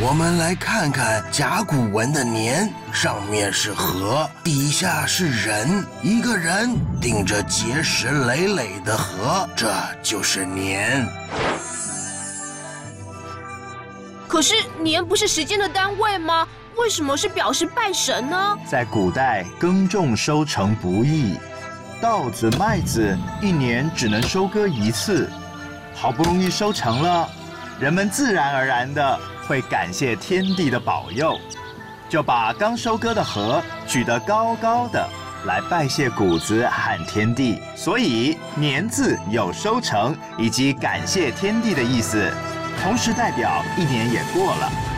我们来看看甲骨文的年，上面是禾，底下是人，一个人顶着结实累累的禾，这就是年。 可是年不是时间的单位吗？为什么是表示拜神呢？ 在古代，耕种收成不易，稻子、麦子一年只能收割一次，好不容易收成了，人们自然而然的会感谢天地的保佑，就把刚收割的禾举得高高的，来拜谢谷子和天地。所以年字有收成以及感谢天地的意思，同时代表一年也过了。